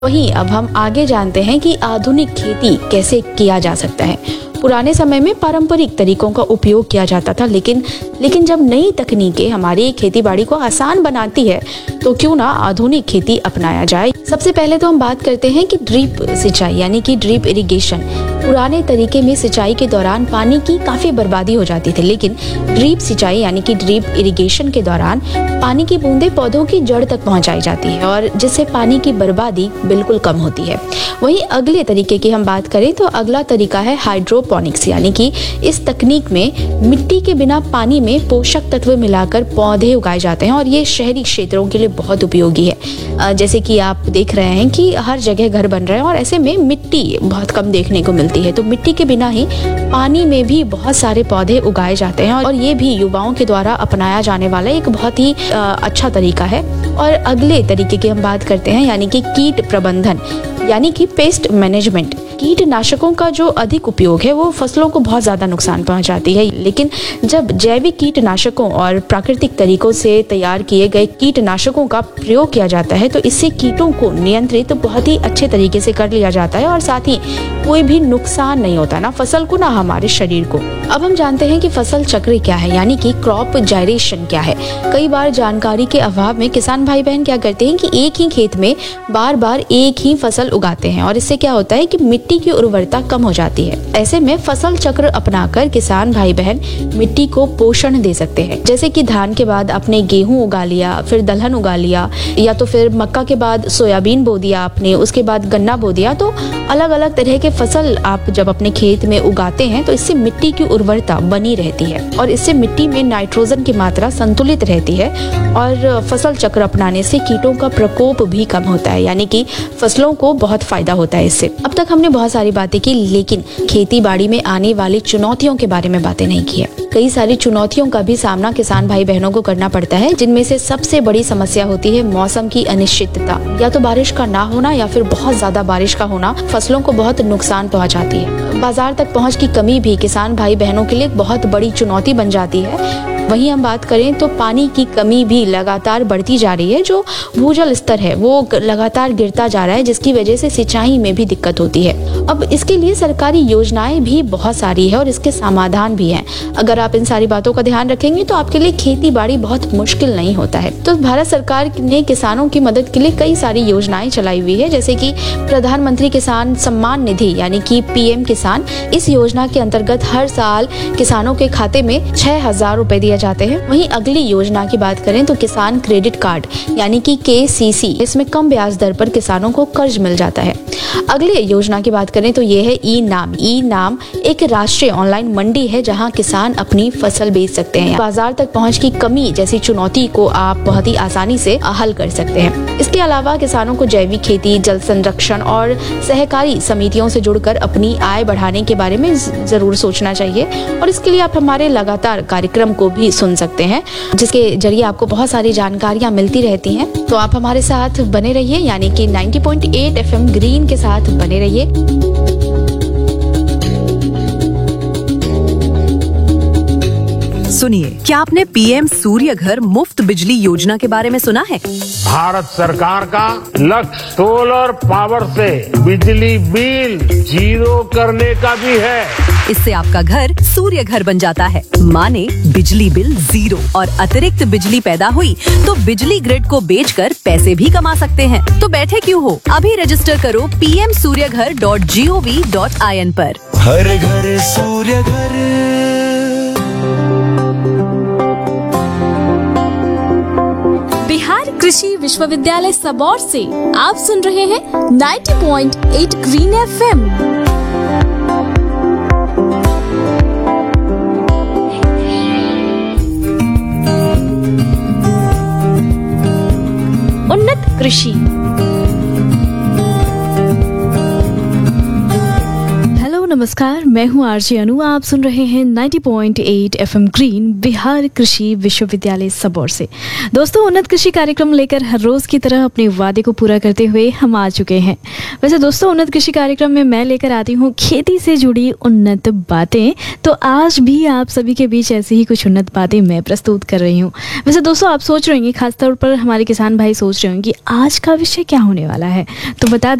वहीं अब हम आगे जानते हैं कि आधुनिक खेती कैसे किया जा सकता है। पुराने समय में पारंपरिक तरीकों का उपयोग किया जाता था, लेकिन जब नई तकनीकें हमारी खेती बाड़ी को आसान बनाती है तो क्यों ना आधुनिक खेती अपनाया जाए। सबसे पहले तो हम बात करते हैं कि ड्रिप सिंचाई यानी कि ड्रिप इरिगेशन। पुराने तरीके में सिंचाई के दौरान पानी की काफी बर्बादी हो जाती थी, लेकिन ड्रिप सिंचाई यानी कि ड्रिप इरिगेशन के दौरान पानी की बूंदें पौधों की जड़ तक पहुंचाई जाती है और जिससे पानी की बर्बादी बिल्कुल कम होती है। वहीं अगले तरीके की हम बात करें तो अगला तरीका है हाइड्रोपोनिक्स, यानी कि इस तकनीक में मिट्टी के बिना पानी में पोषक तत्व मिलाकर पौधे उगाए जाते हैं और ये शहरी क्षेत्रों के लिए बहुत उपयोगी है। जैसे कि आप देख रहे हैं कि हर जगह घर बन रहे हैं और ऐसे में मिट्टी बहुत कम देखने को मिलती है, तो मिट्टी के बिना ही पानी में भी बहुत सारे पौधे उगाए जाते हैं और ये भी युवाओं के द्वारा अपनाया जाने वाला एक बहुत ही अच्छा तरीका है। और अगले तरीके की हम बात करते हैं यानी कि कीट प्रबंधन यानी कि पेस्ट मैनेजमेंट। कीटनाशकों का जो अधिक उपयोग है वो फसलों को बहुत ज्यादा नुकसान पहुंचाती है, लेकिन जब जैविक कीटनाशकों और प्राकृतिक तरीकों से तैयार किए गए कीटनाशकों का प्रयोग किया जाता है तो इससे कीटों को नियंत्रित बहुत ही अच्छे तरीके से कर लिया जाता है और साथ ही कोई भी नुकसान नहीं होता, ना फसल को ना हमारे शरीर को। अब हम जानते हैं कि फसल चक्र क्या है यानी कि क्रॉप जायरेशन क्या है। कई बार जानकारी के अभाव में किसान भाई बहन क्या करते हैं कि एक ही खेत में बार बार एक ही फसल उगाते हैं और इससे क्या होता है कि मिट्टी की उर्वरता कम हो जाती है। ऐसे में फसल चक्र अपनाकर किसान भाई बहन मिट्टी को पोषण दे सकते हैं। जैसे कि धान के बाद आपने गेहूं उगा लिया, फिर दलहन उगा लिया, या तो फिर मक्का के बाद सोयाबीन बो दिया आपने, उसके बाद गन्ना बो दिया। तो अलग अलग तरह के फसल आप जब अपने खेत में उगाते हैं तो इससे मिट्टी की उर्वरता बनी रहती है और इससे मिट्टी में नाइट्रोजन की मात्रा संतुलित रहती है और फसल चक्र अपनाने से कीटों का प्रकोप भी कम होता है, यानी कि फसलों को बहुत फायदा होता है इससे। अब तक हमने बहुत सारी बातें की, लेकिन खेती बाड़ी में आने वाली चुनौतियों के बारे में बातें नहीं की है। कई सारी चुनौतियों का भी सामना किसान भाई बहनों को करना पड़ता है, जिनमें से सबसे बड़ी समस्या होती है मौसम की अनिश्चितता। या तो बारिश का ना होना या फिर बहुत ज्यादा बारिश का होना फसलों को बहुत नुकसान पहुंचाती है। बाजार तक पहुंच की कमी भी किसान भाई बहनों के लिए बहुत बड़ी चुनौती बन जाती है। वहीं हम बात करें तो पानी की कमी भी लगातार बढ़ती जा रही है। जो भूजल स्तर है वो लगातार गिरता जा रहा है, जिसकी वजह से सिंचाई में भी दिक्कत होती है। अब इसके लिए सरकारी योजनाएं भी बहुत सारी है और इसके समाधान भी हैं। अगर आप इन सारी बातों का ध्यान रखेंगे तो आपके लिए खेती बाड़ी बहुत मुश्किल नहीं होता है। तो भारत सरकार ने किसानों की मदद के लिए कई सारी योजनाएं चलाई हुई है, जैसे कि प्रधानमंत्री किसान सम्मान निधि यानी कि PM किसान। इस योजना के अंतर्गत हर साल किसानों के खाते में 6,000 रुपए दिए जाते हैं। वहीं अगली योजना की बात करें तो किसान क्रेडिट कार्ड यानी कि KCC, इसमें कम ब्याज दर पर किसानों को कर्ज मिल जाता है। अगले योजना की बात करें तो ये है ई-नाम एक राष्ट्रीय ऑनलाइन मंडी है जहां किसान अपनी फसल बेच सकते हैं। बाजार तक पहुंच की कमी जैसी चुनौती को आप बहुत ही आसानी से हल कर सकते हैं। इसके अलावा किसानों को जैविक खेती, जल संरक्षण और सहकारी समितियों से जुड़कर अपनी आय बढ़ाने के बारे में जरूर सोचना चाहिए और इसके लिए आप हमारे लगातार कार्यक्रम को भी सुन सकते हैं, जिसके जरिए आपको बहुत सारी जानकारियां मिलती रहती हैं। तो आप हमारे साथ बने रहिए, यानी कि 90.8 FM ग्रीन के साथ बने रहिए। सुनिए, क्या आपने PM सूर्य घर मुफ्त बिजली योजना के बारे में सुना है? भारत सरकार का लक्ष्य सोलर पावर से बिजली बिल 0 करने का भी है। इससे आपका घर सूर्य घर बन जाता है। माने बिजली बिल 0 और अतिरिक्त बिजली पैदा हुई तो बिजली ग्रिड को बेचकर पैसे भी कमा सकते हैं। तो बैठे क्यों हो, अभी रजिस्टर करो pmsuryaghar.gov.in पर। हर घर सूर्य घर। बिहार कृषि विश्वविद्यालय सबौर से आप सुन रहे हैं 90.8 ग्रीन FM। उन्नत कृषि। नमस्कार, मैं हूं आरजे अनु। आप सुन रहे हैं 90.8 एफएम ग्रीन बिहार कृषि विश्वविद्यालय सबौर से। दोस्तों, उन्नत कृषि कार्यक्रम लेकर हर रोज की तरह अपने वादे को पूरा करते हुए हम आ चुके हैं। वैसे दोस्तों, उन्नत कृषि कार्यक्रम में मैं लेकर आती हूं खेती से जुड़ी उन्नत बातें। तो आज भी आप सभी के बीच ऐसी ही कुछ उन्नत बातें मैं प्रस्तुत कर रही हूँ। वैसे दोस्तों, आप सोच रहे होंगे, खासतौर पर हमारे किसान भाई सोच रहे होंगे कि आज का विषय क्या होने वाला है। तो बता